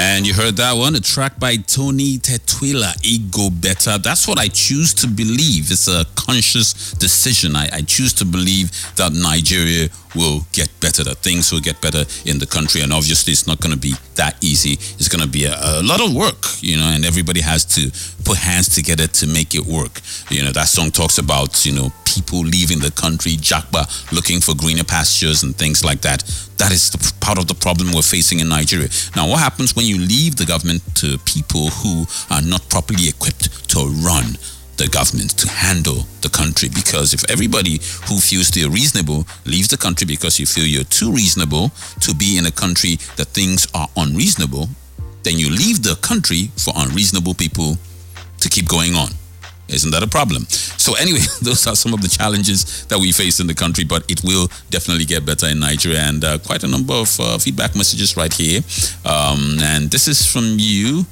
And you heard that one, a track by Tony Tetwila, It Go Better. That's what I choose to believe. It's a conscious decision. I choose to believe that Nigeria will get better, that things will get better in the country. And obviously, it's not going to be that easy. It's going to be a lot of work, and everybody has to put hands together to make it work. That song talks about, people leaving the country, Jagba looking for greener pastures and things like that. That is part of the problem we're facing in Nigeria. Now, what happens when you leave the government to people who are not properly equipped to run the government, to handle the country? Because if everybody who feels they're reasonable leaves the country because you feel you're too reasonable to be in a country that things are unreasonable, then you leave the country for unreasonable people to keep going on. Isn't that a problem? So anyway, those are some of the challenges that we face in the country, but it will definitely get better in Nigeria. And quite a number of feedback messages right here. And this is from you.